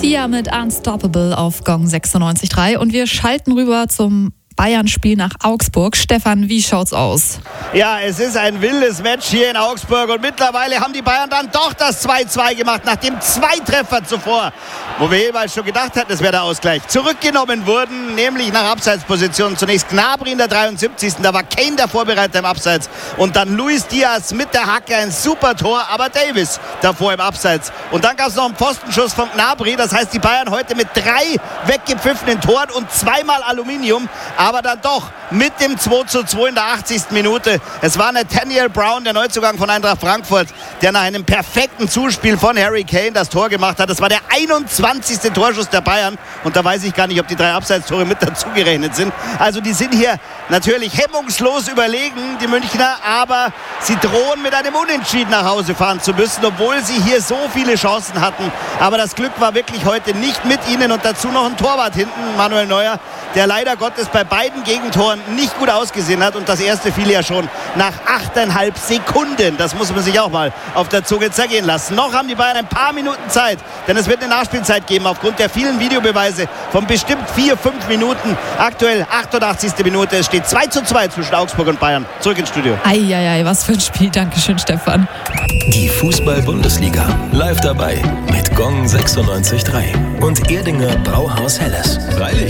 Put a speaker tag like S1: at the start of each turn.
S1: Sia mit Unstoppable auf Gong 96.3 und wir schalten rüber zum Bayern-Spiel nach Augsburg. Stefan, wie schaut's aus?
S2: Ja, es ist ein wildes Match hier in Augsburg und mittlerweile haben die Bayern dann doch das 2-2 gemacht, nachdem 2 Treffer zuvor, wo wir jeweils schon gedacht hatten, es wäre der Ausgleich, zurückgenommen wurden, nämlich nach Abseitspositionen. Zunächst Gnabry in der 73. Da war Kane der Vorbereiter im Abseits und dann Luis Diaz mit der Hacke, ein super Tor, aber Davis davor im Abseits. Und dann gab es noch einen Pfostenschuss von Gnabry, das heißt die Bayern heute mit 3 weggepfiffenen Toren und 2-mal Aluminium, aber dann doch mit dem 2:2 in der 80. Minute. Es war Nathaniel Brown, der Neuzugang von Eintracht Frankfurt, der nach einem perfekten Zuspiel von Harry Kane das Tor gemacht hat. Das war der 21. Torschuss der Bayern und da weiß ich gar nicht, ob die 3 Abseitstore mit dazugerechnet sind. Also die sind hier natürlich hemmungslos überlegen, die Münchner, aber sie drohen mit einem Unentschieden nach Hause fahren zu müssen, obwohl sie hier so viele Chancen hatten. Aber das Glück war wirklich heute nicht mit ihnen und dazu noch ein Torwart hinten, Manuel Neuer, der leider Gottes bei beiden Gegentoren nicht gut ausgesehen hat und das erste fiel ja schon nach 8,5 Sekunden. Das muss man sich auch mal auf der Zunge zergehen lassen. Noch haben die Bayern ein paar Minuten Zeit, denn es wird eine Nachspielzeit geben aufgrund der vielen Videobeweise von bestimmt 4-5 Minuten. Aktuell 88. Minute. Es steht 2:2 zwischen Augsburg und Bayern. Zurück ins Studio.
S1: Eieiei, was für ein Spiel. Dankeschön, Stefan.
S3: Die Fußball-Bundesliga. Live dabei mit Gong 96.3 und Erdinger Brauhaus Helles. Freilich.